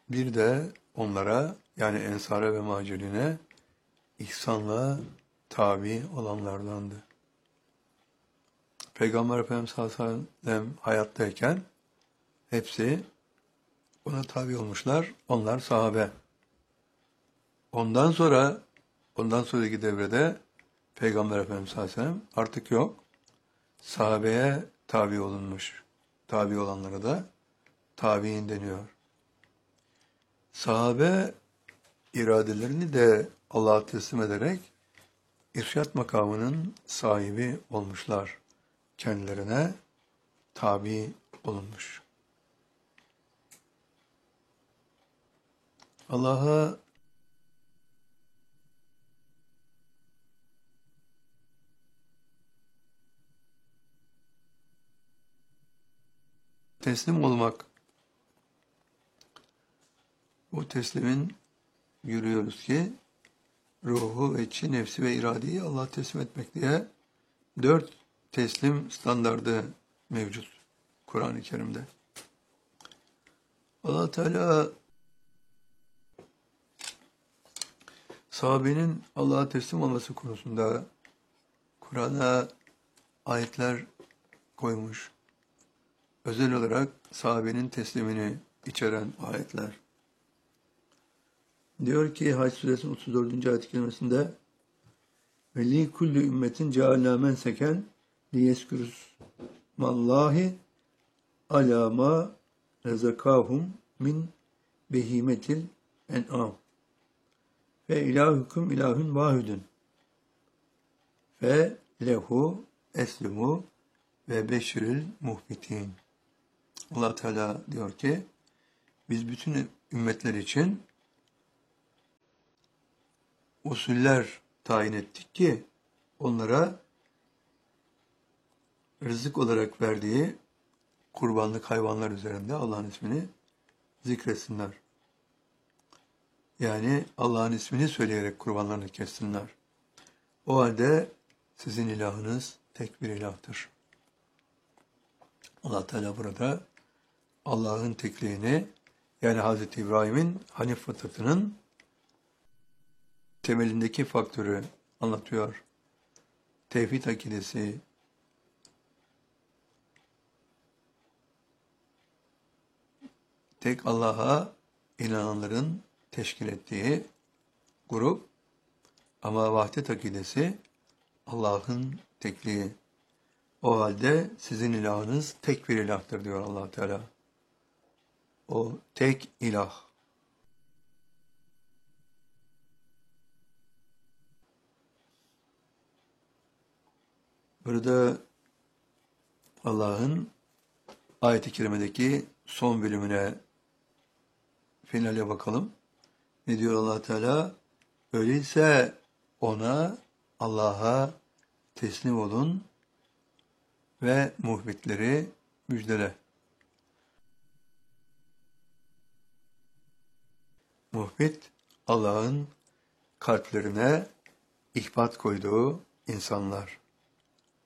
Bir de onlara yani Ensara ve Muhacirine ihsanla tabi olanlardandı. Peygamber Efendimiz sallallahu aleyhi ve sellem hayattayken hepsi ona tabi olmuşlar. Onlar sahabe. Ondan sonra ondan sonraki devrede Peygamber Efendimiz sallallahu aleyhi ve sellem artık yok. Sahabeye tabi olunmuş. Tabi olanlara da tabi'in deniyor. Sahabe iradelerini de Allah'a teslim ederek irşat makamının sahibi olmuşlar. Kendilerine tabi olunmuş. Allah'a teslim olmak, bu teslimin görüyoruz ki ruhu, içi, nefsi ve iradeyi Allah'a teslim etmek diye 4 teslim standardı mevcut Kur'an-ı Kerim'de. Allah Teala sahabenin Allah'a teslim olması konusunda Kur'an'a ayetler koymuş. Özel olarak sahabenin teslimini içeren ayetler. Diyor ki Hac suresinin 34. ayet-i kerimesinde ve li kulli ümmetin cealna menseken liyeskürüsmallahi ala ma rezakahum min behimetil en'am ve ilahukum ilahun vahidun ve lehu eslimu ve beşiril muhbitin. Allah Teala diyor ki biz bütün ümmetler için usuller tayin ettik ki onlara rızık olarak verdiği kurbanlık hayvanlar üzerinde Allah'ın ismini zikretsinler. Yani Allah'ın ismini söyleyerek kurbanlarını kessinler. O halde sizin ilahınız tek bir ilahtır. Allah Teala burada Allah'ın tekliğini yani Hz. İbrahim'in Hanif fıtratının temelindeki faktörü anlatıyor. Tevhid akidesi, tek Allah'a inananların teşkil ettiği grup ama vahdet akidesi Allah'ın tekliği. O halde sizin ilahınız tek bir ilahtır diyor Allah Teala. O tek ilah. Burada Allah'ın ayet-i kerimedeki son bölümüne, finale bakalım. Ne diyor Allah Teala? Öyleyse ona, Allah'a teslim olun ve muhbitleri müjdele. Muhbit, Allah'ın kalplerine ihbat koyduğu insanlar.